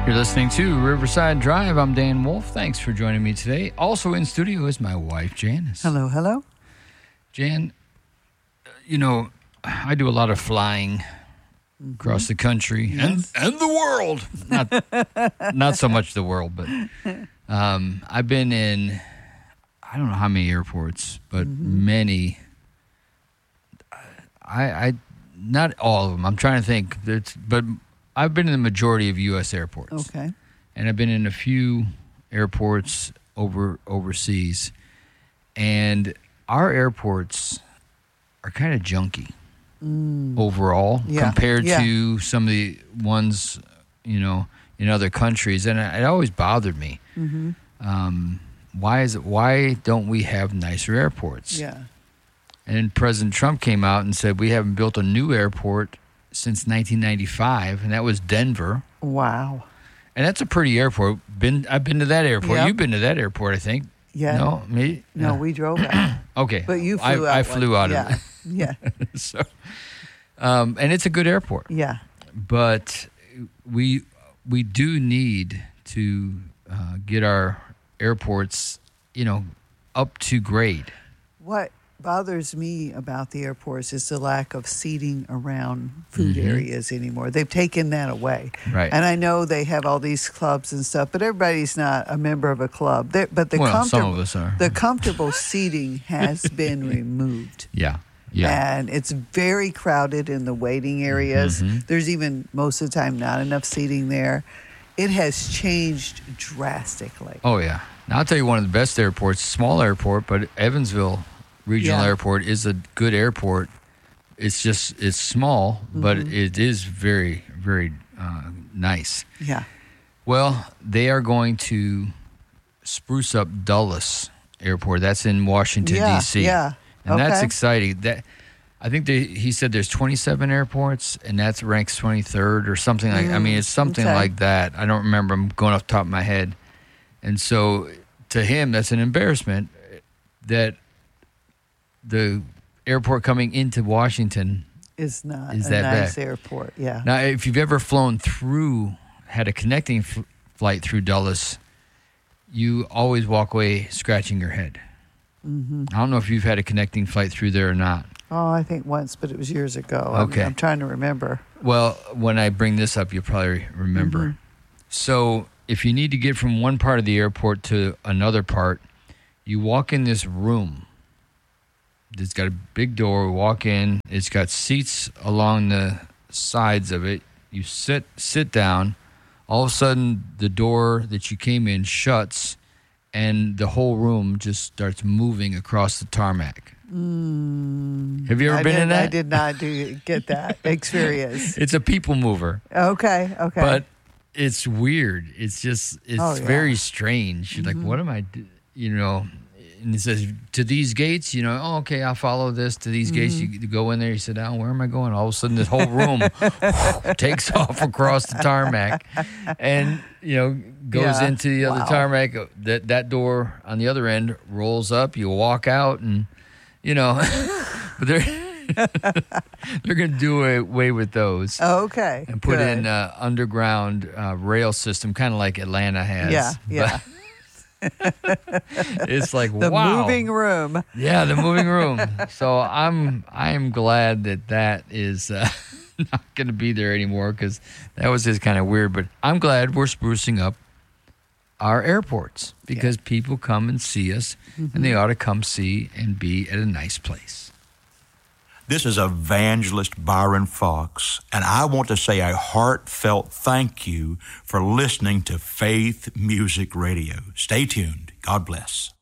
You're listening to Riverside Drive. I'm Dan Wolf. Thanks for joining me today. Also in studio is my wife, Janice. Hello, hello. Jan, you know, I do a lot of flying across the country and the world. Not so much the world, but I've been in, I don't know how many airports, but many. I not all of them. I'm trying to think. But I've been in the majority of U.S. airports. Okay. And I've been in a few airports overseas. And our airports are kind of junky overall compared to some of the ones, you know, in other countries. And it always bothered me. Why don't we have nicer airports? Yeah. And President Trump came out and said we haven't built a new airport since 1995, and that was Denver. Wow. And that's a pretty airport. I've been to that airport. Yep. You've been to that airport, I think. Yeah. No, me? No, we drove out. Okay. But you flew out. I flew out of it. Yeah. So, and it's a good airport. Yeah. But we do need to get our airports, you know, up to grade. What bothers me about the airports is the lack of seating around food areas anymore. They've taken that away. Right. And I know they have all these clubs and stuff, but everybody's not a member of a club. Some of us are. The comfortable seating has been removed. Yeah. Yeah. And it's very crowded in the waiting areas. There's even most of the time not enough seating there. It has changed drastically. Oh, yeah. Now, I'll tell you one of the best airports, small airport, but Evansville Regional Airport is a good airport. It's small, but it is very, very nice. Yeah. Well, they are going to spruce up Dulles Airport. That's in Washington, D.C. Yeah. And that's exciting. I think he said there's 27 airports, and that's ranks 23rd or something like. I mean, it's something like that. I don't remember. I'm going off the top of my head. And so, to him, that's an embarrassment that the airport coming into Washington is not a that nice bad. airport. Yeah. Now, if you've ever had a connecting flight through Dulles, you always walk away scratching your head. I don't know if you've had a connecting flight through there or not. Oh, I think once, but it was years ago. Okay. I'm trying to remember. Well, when I bring this up, you'll probably remember. So if you need to get from one part of the airport to another part, you walk in this room. It's got a big door. Walk in. It's got seats along the sides of it. You sit down. All of a sudden, the door that you came in shuts, and the whole room just starts moving across the tarmac. Have you ever been in that? I did not get that experience. It's a people mover. Okay. But it's weird. It's very strange. Like, what am I doing? You know, and it says, to these gates, you know, okay, I'll follow this. To these gates, you go in there, you sit down, where am I going? All of a sudden, this whole room takes off across the tarmac and, you know, goes into the other tarmac. That door on the other end rolls up. You walk out and, you know, but they're going to do away with those. Okay. And put in underground rail system, kind of like Atlanta has. Yeah. It's like, the wow. moving room. Yeah, the moving room. So I am glad that is not going to be there anymore, because that was just kind of weird. But I'm glad we're sprucing up our airports, because people come and see us, and they ought to come see and be at a nice place. This is Evangelist Byron Fox, and I want to say a heartfelt thank you for listening to Faith Music Radio. Stay tuned. God bless.